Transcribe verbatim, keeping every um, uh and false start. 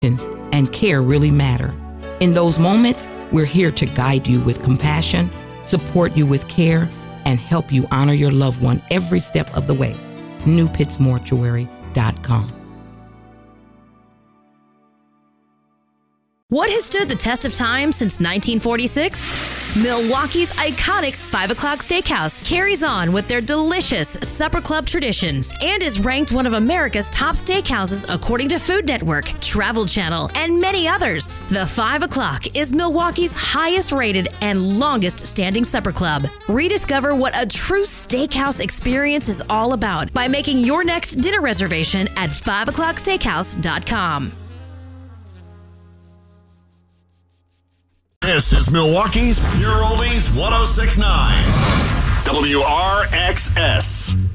and care really matter. In those moments, we're here to guide you with compassion, support you with care, and help you honor your loved one every step of the way. new pitts mortuary dot com. What has stood the test of time since nineteen forty-six? Milwaukee's iconic five o'clock Steakhouse carries on with their delicious supper club traditions and is ranked one of America's top steakhouses according to Food Network, Travel Channel, and many others. The five o'clock is Milwaukee's highest rated and longest standing supper club. Rediscover what a true steakhouse experience is all about by making your next dinner reservation at five o'clock steakhouse dot com. This is Milwaukee's Pure Oldies one oh six point nine W R X S.